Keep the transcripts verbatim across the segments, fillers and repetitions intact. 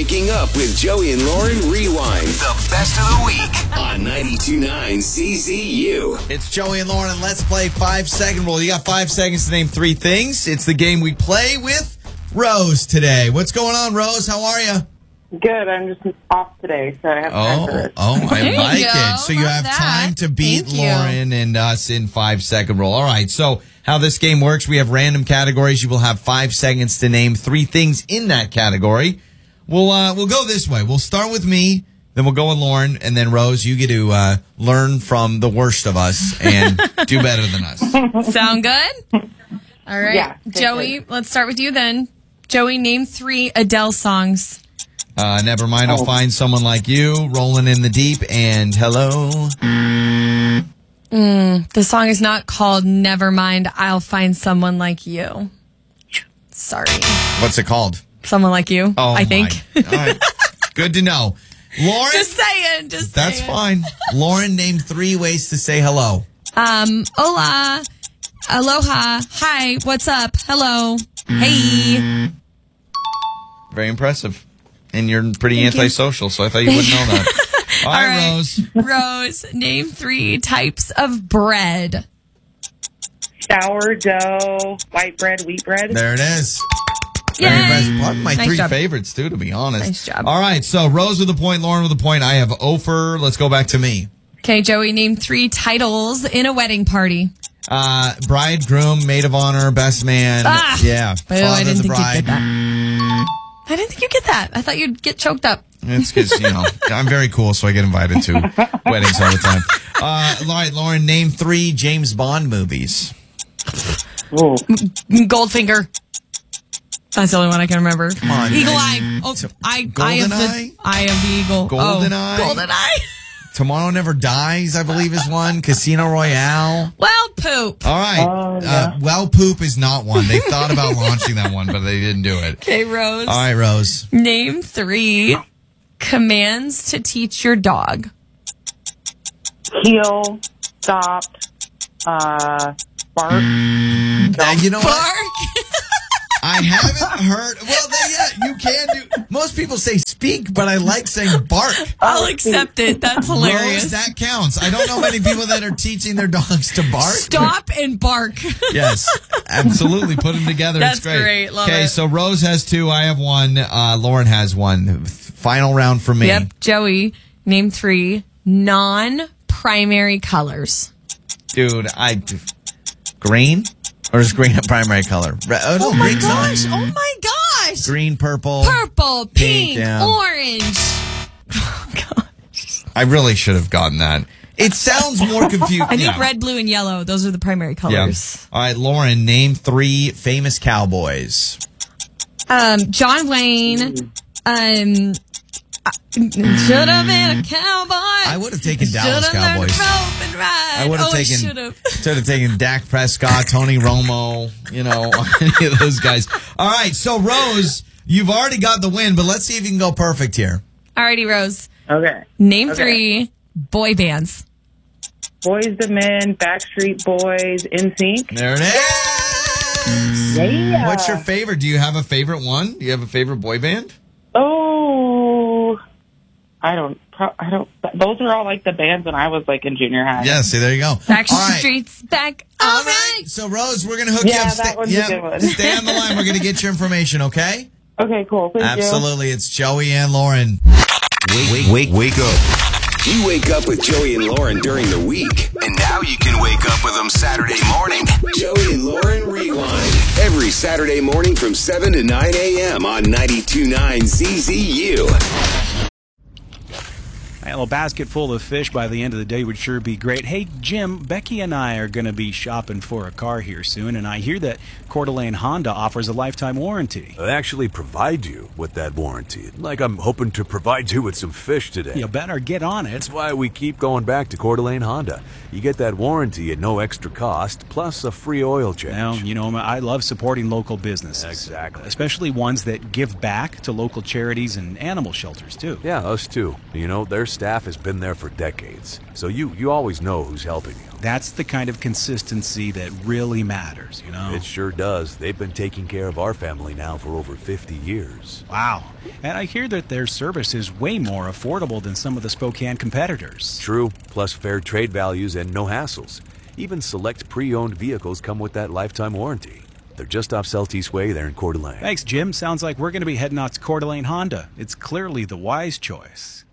Waking Up with Joey and Lauren Rewind. The best of the week on ninety-two point nine C Z U. It's Joey and Lauren, and let's play five second rule. You got five seconds to name three things. It's the game we play with Rose today. What's going on, Rose? How are you? Good. I'm just off today, so I have time for Oh, this. oh, I There you like go. it. So you Love have that. time to beat Thank you. Lauren and us in five second rule. All right. So how this game works, we have random categories. You will have five seconds to name three things in that category. We'll uh, we'll go this way. We'll start with me, then we'll go with Lauren, and then Rose, you get to uh, learn from the worst of us and do better than us. Sound good? All right. Yeah, Joey, let's start with you then. Joey, name three Adele songs. Uh, never mind, I'll find someone like you, Rolling in the Deep, and Hello. Mm, the song is not called Nevermind, I'll Find Someone Like You. Sorry. What's it called? Someone Like You, Oh, I think. my. All right. Good to know. Lauren, Just saying. Just that's saying. fine. Lauren, name three ways to say hello. Um, hola, aloha, hi, what's up, hello, hey. Very impressive. And you're pretty Thank you. antisocial, so I thought you wouldn't know that. All right, All right. Rose. Rose, name three types of bread. Sourdough, white bread, wheat bread. There it is. Very Yay. impressive. Probably my Nice three job. favorites, too, to be honest. Nice job. All right, so Rose with a point, Lauren with a point. I have Ofer. Let's go back to me. Okay, Joey, name three titles in a wedding party. Uh, bride, groom, maid of honor, best man. Ah! Yeah. Boo, I Father of didn't the think bride. you'd get that. I didn't think you'd get that. I thought you'd get choked up. It's because, you know, I'm very cool, so I get invited to weddings all the time. Uh, all right, Lauren, name three James Bond movies. Ooh. Goldfinger. That's the only one I can remember. Come on, Eagle man. Eye. Oh, So- I, Golden I have Eye? the Eye of the Eagle. Golden oh, Eye? Golden Eye. Tomorrow Never Dies, I believe, is one. Casino Royale. Well, poop. All right. Oh, yeah. uh, well, poop is not one. They thought about launching that one, but they didn't do it. Okay, Rose. All right, Rose. Name three commands to teach your dog. Heel, stop, uh, bark. Uh, you know what? Bark. I haven't heard. Well, they, yeah, you can do. Most people say speak, but I like saying bark. I'll accept it. That's hilarious. Rose, that counts. I don't know many people that are teaching their dogs to bark. Stop and bark. Yes, absolutely. Put them together. That's it's great. great. Love okay, it. so Rose has two. I have one. Uh, Lauren has one. Final round for me. Yep. Joey, name three non-primary colors. Dude, I. Green? Or is green a primary color? Re- Oh, no, Oh my green's gosh. not. Oh my gosh. Green, purple. Purple, Pink, pink, yeah. orange. Oh, gosh. I really should have gotten that. It sounds more confusing. I think yeah. red, blue, and yellow. Those are the primary Yeah. colors. All right, Lauren, name three famous cowboys. Um, John Wayne. Um, should have been a cowboy. I would have taken Dallas Should have learned Cowboys. to rope and ride. I would have oh, taken should have. should have taken Dak Prescott, Tony Romo, you know, any of those guys. All right, so Rose, you've already got the win, but let's see if you can go perfect here. Alrighty, Rose. Okay. Name Okay. three boy bands. Boys the Men, Backstreet Boys, N Sync. There it is. Yeah. What's your favorite? Do you have a favorite one? Do you have a favorite boy band? Oh, I don't. pro- I don't. Those are all like the bands when I was like in junior high. Yeah, see, there you go. Back to All the right. streets. Back. All All right. right. So, Rose, we're going to hook you Yeah, up. that one's a good one. Stay on the line. We're going to get your information, okay? Okay, cool. Thank you. Absolutely. It's Joey and Lauren. Wake, wake, wake, wake up. You wake up with Joey and Lauren during the week. And now you can wake up with them Saturday morning. Joey and Lauren Rewind. Every Saturday morning from seven to nine a.m. on ninety-two point nine Z Z U. Well, a basket full of fish by the end of the day would sure be great. Hey, Jim, Becky and I are going to be shopping for a car here soon, and I hear that Coeur d'Alene Honda offers a lifetime warranty. They actually provide you with that warranty. Like I'm hoping to provide you with some fish today. You better get on it. That's why we keep going back to Coeur d'Alene Honda. You get that warranty at no extra cost, plus a free oil change. Well, you know, I love supporting local businesses. Exactly. Especially ones that give back to local charities and animal shelters, too. Yeah, us too. You know, their staff staff has been there for decades, so you, you always know who's helping you. That's the kind of consistency that really matters, you know? It sure does. They've been taking care of our family now for over fifty years. Wow. And I hear that their service is way more affordable than some of the Spokane competitors. True, plus fair trade values and no hassles. Even select pre-owned vehicles come with that lifetime warranty. They're just off Celtice Way there in Coeur d'Alene. Thanks, Jim. Sounds like we're going to be heading out to Coeur d'Alene Honda. It's clearly the wise choice.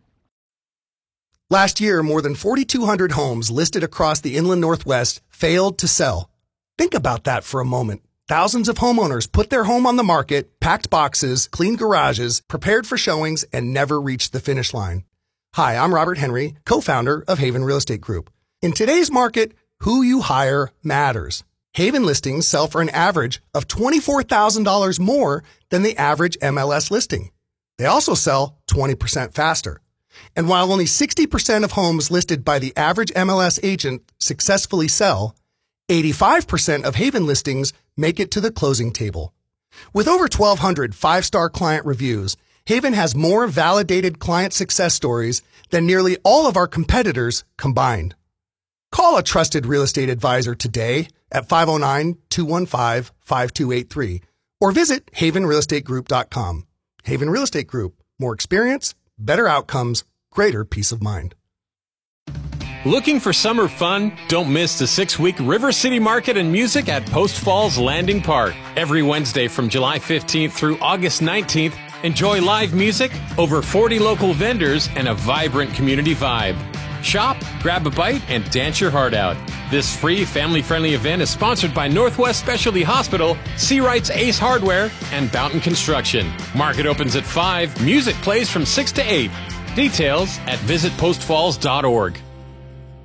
Last year, more than forty-two hundred homes listed across the inland Northwest failed to sell. Think about that for a moment. Thousands of homeowners put their home on the market, packed boxes, cleaned garages, prepared for showings, and never reached the finish line. Hi, I'm Robert Henry, co-founder of Haven Real Estate Group. In today's market, who you hire matters. Haven listings sell for an average of twenty-four thousand dollars more than the average M L S listing. They also sell twenty percent faster. And while only sixty percent of homes listed by the average M L S agent successfully sell, eighty-five percent of Haven listings make it to the closing table. With over twelve hundred five-star client reviews, Haven has more validated client success stories than nearly all of our competitors combined. Call a trusted real estate advisor today at five oh nine, two one five, five two eight three or visit haven real estate group dot com. Haven Real Estate Group. More experience, better outcomes, greater peace of mind. Looking for summer fun? Don't miss the six-week River City Market and Music at Post Falls Landing Park. Every Wednesday from July fifteenth through August nineteenth, enjoy live music, over forty local vendors, and a vibrant community vibe. Shop, grab a bite, and dance your heart out. This free, family-friendly event is sponsored by Northwest Specialty Hospital, Seawright's Ace Hardware, and Boughton Construction. Market opens at five. Music plays from six to eight. Details at visit post falls dot org.